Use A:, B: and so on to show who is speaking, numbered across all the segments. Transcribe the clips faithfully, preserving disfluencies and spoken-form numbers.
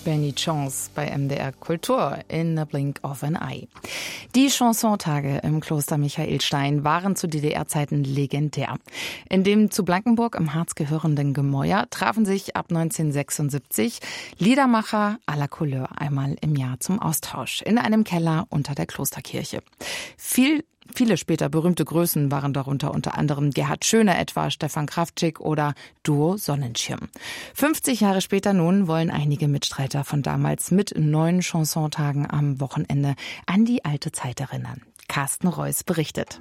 A: Benny Chance bei M D R Kultur in the Blink of an Eye. Die Chansontage im Kloster Michaelstein waren zu D D R-Zeiten legendär. In dem zu Blankenburg im Harz gehörenden Gemäuer trafen sich ab neunzehnhundertsechsundsiebzig Liedermacher à la Couleur einmal im Jahr zum Austausch in einem Keller unter der Klosterkirche. Viel Viele später berühmte Größen waren darunter unter anderem Gerhard Schöne etwa, Stefan Kraftschick oder Duo Sonnenschirm. fünfzig Jahre später nun wollen einige Mitstreiter von damals mit neuen Chansontagen am Wochenende an die alte Zeit erinnern. Carsten Reuss berichtet.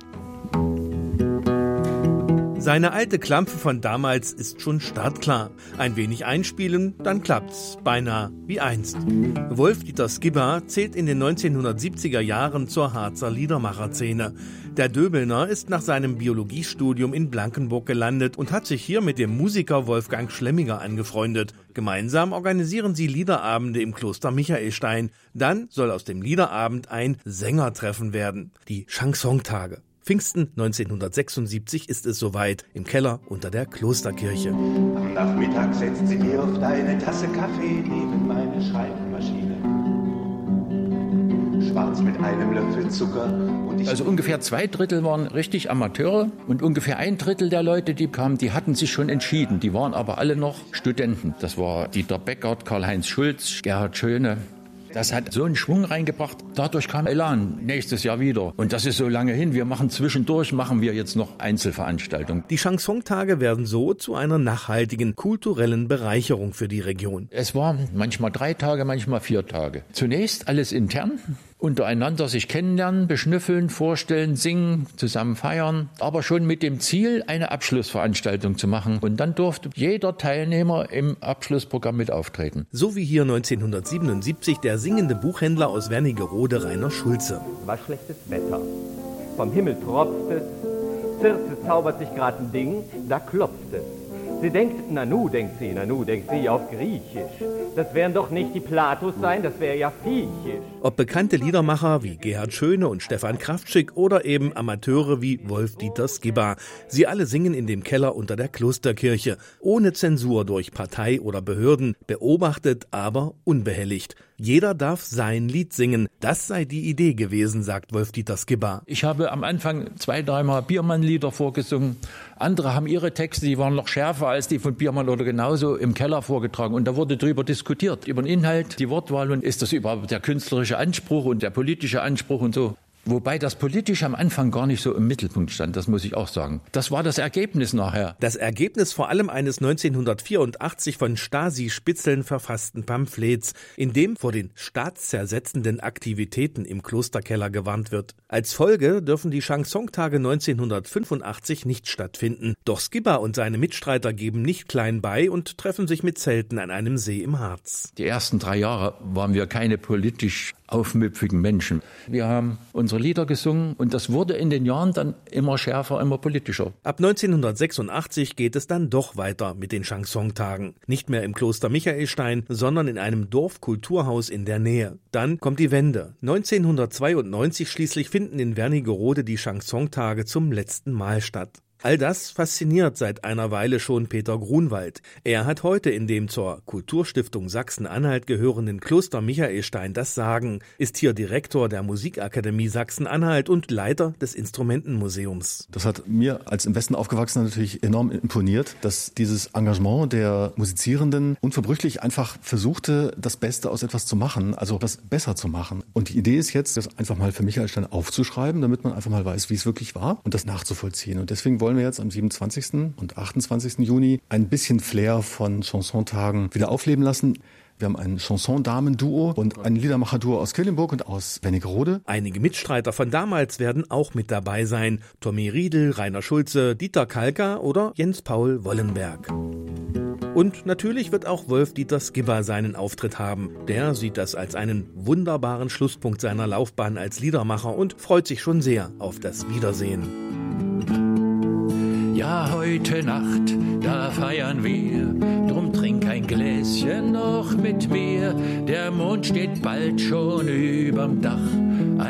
B: Seine alte Klampfe von damals ist schon startklar. Ein wenig einspielen, dann klappt's. Beinahe wie einst. Wolf-Dieter Skibba zählt in den neunzehnhundertsiebziger Jahren zur Harzer Liedermacherszene. Der Döbelner ist nach seinem Biologiestudium in Blankenburg gelandet und hat sich hier mit dem Musiker Wolfgang Schlemmiger angefreundet. Gemeinsam organisieren sie Liederabende im Kloster Michaelstein. Dann soll aus dem Liederabend ein Sängertreffen werden. Die Chansontage. Pfingsten neunzehnhundertsechsundsiebzig ist es soweit, im Keller unter der Klosterkirche.
C: Am Nachmittag setzt sie mir auf deine Tasse Kaffee neben meine Schreibmaschine. Schwarz mit einem Löffel Zucker. Und ich
D: also ungefähr zwei Drittel waren richtig Amateure und ungefähr ein Drittel der Leute, die kamen, die hatten sich schon entschieden. Die waren aber alle noch Studenten. Das war Dieter Beckert, Karl-Heinz Schulz, Gerhard Schöne. Das hat so einen Schwung reingebracht. Dadurch kam Elan nächstes Jahr wieder. Und das ist so lange hin. Wir machen zwischendurch, machen wir jetzt noch Einzelveranstaltungen.
B: Die Chansontage werden so zu einer nachhaltigen, kulturellen Bereicherung für die Region.
D: Es war manchmal drei Tage, manchmal vier Tage. Zunächst alles intern. Untereinander sich kennenlernen, beschnüffeln, vorstellen, singen, zusammen feiern, aber schon mit dem Ziel, eine Abschlussveranstaltung zu machen. Und dann durfte jeder Teilnehmer im Abschlussprogramm mit auftreten.
B: So wie hier neunzehnhundertsiebenundsiebzig der singende Buchhändler aus Wernigerode, Rainer Schulze.
E: War schlechtes Wetter. Vom Himmel tropft es, Circe zaubert sich grad ein Ding, da klopft es. Sie denkt, Nanu, denkt sie, Nanu, denkt sie auf Griechisch. Das wären doch nicht die Platos sein, das wäre ja viechisch.
B: Ob bekannte Liedermacher wie Gerhard Schöne und Stefan Kraftschick oder eben Amateure wie Wolf-Dieter Skibba. Sie alle singen in dem Keller unter der Klosterkirche. Ohne Zensur durch Partei oder Behörden, beobachtet, aber unbehelligt. Jeder darf sein Lied singen. Das sei die Idee gewesen, sagt Wolf-Dieter Skibba.
D: Ich habe am Anfang zwei, dreimal Biermann-Lieder vorgesungen. Andere haben ihre Texte, die waren noch schärfer als die von Biermann oder genauso im Keller vorgetragen. Und da wurde drüber diskutiert, über den Inhalt, die Wortwahl und ist das überhaupt der künstlerische Anspruch und der politische Anspruch und so. Wobei das politisch am Anfang gar nicht so im Mittelpunkt stand, das muss ich auch sagen. Das war das Ergebnis nachher.
B: Das Ergebnis vor allem eines neunzehnhundertvierundachtzig von Stasi-Spitzeln verfassten Pamphlets, in dem vor den staatszersetzenden Aktivitäten im Klosterkeller gewarnt wird. Als Folge dürfen die Chansontage neunzehnhundertfünfundachtzig nicht stattfinden. Doch Skibba und seine Mitstreiter geben nicht klein bei und treffen sich mit Zelten an einem See im Harz.
D: Die ersten drei Jahre waren wir keine politisch aufmüpfigen Menschen. Wir haben unsere Lieder gesungen und das wurde in den Jahren dann immer schärfer, immer politischer.
B: Ab neunzehnhundertsechsundachtzig geht es dann doch weiter mit den Chansontagen. Nicht mehr im Kloster Michaelstein, sondern in einem Dorfkulturhaus in der Nähe. Dann kommt die Wende. neunzehnhundertzweiundneunzig schließlich finden in Wernigerode die Chansontage zum letzten Mal statt. All das fasziniert seit einer Weile schon Peter Grunwald. Er hat heute in dem zur Kulturstiftung Sachsen-Anhalt gehörenden Kloster Michaelstein das Sagen, ist hier Direktor der Musikakademie Sachsen-Anhalt und Leiter des Instrumentenmuseums.
F: Das hat mir als im Westen aufgewachsener natürlich enorm imponiert, dass dieses Engagement der Musizierenden unverbrüchlich einfach versuchte, das Beste aus etwas zu machen, also das besser zu machen. Und die Idee ist jetzt, das einfach mal für Michaelstein aufzuschreiben, damit man einfach mal weiß, wie es wirklich war und das nachzuvollziehen. Und deswegen wollen wir jetzt am siebenundzwanzigsten und achtundzwanzigsten Juni ein bisschen Flair von Chansontagen wieder aufleben lassen. Wir haben ein Chanson-Damen-Duo und ein Liedermacher-Duo aus Quedlinburg und aus Wernigerode.
B: Einige Mitstreiter von damals werden auch mit dabei sein. Tommy Riedel, Rainer Schulze, Dieter Kalka oder Jens-Paul Wollenberg. Und natürlich wird auch Wolf-Dieter Skibba seinen Auftritt haben. Der sieht das als einen wunderbaren Schlusspunkt seiner Laufbahn als Liedermacher und freut sich schon sehr auf das Wiedersehen.
D: Ja, heute Nacht, da feiern wir, drum trink ein Gläschen noch mit mir. Der Mond steht bald schon überm Dach.